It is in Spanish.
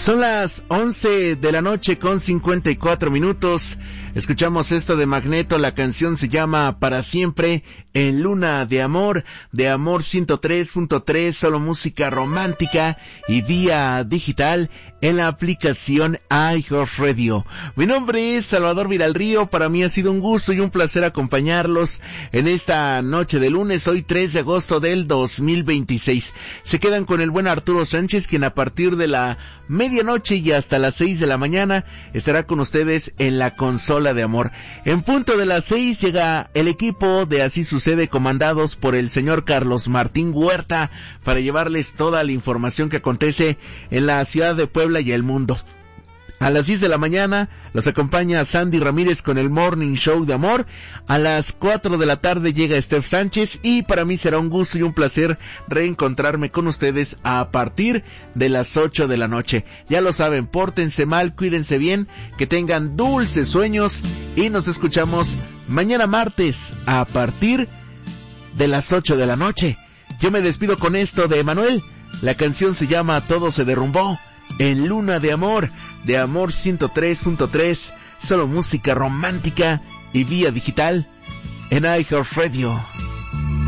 Son las 11 de la noche con 54 minutos. Escuchamos esto de Magneto, la canción se llama Para Siempre en Luna de Amor 103.3, solo música romántica y vía digital en la aplicación iHeartRadio. Mi nombre es Salvador Villarrío, para mí ha sido un gusto y un placer acompañarlos en esta noche de lunes, hoy 3 de agosto del 2026. Se quedan con el buen Arturo Sánchez, quien a partir de la medianoche y hasta las 6 de la mañana estará con ustedes en la consola de amor. En punto de las 6 llega el equipo de Así Sucede, comandados por el señor Carlos Martín Huerta, para llevarles toda la información que acontece en la ciudad de Puebla y el mundo. A las 10 de la mañana los acompaña Sandy Ramírez con el Morning Show de Amor. A las 4 de la tarde llega Steph Sánchez y para mí será un gusto y un placer reencontrarme con ustedes a partir de las 8 de la noche. Ya lo saben, pórtense mal, cuídense bien, que tengan dulces sueños y nos escuchamos mañana martes a partir de las 8 de la noche. Yo me despido con esto de Emanuel. La canción se llama Todo se derrumbó en Luna de Amor 103.3, solo música romántica y vía digital en iHeartRadio.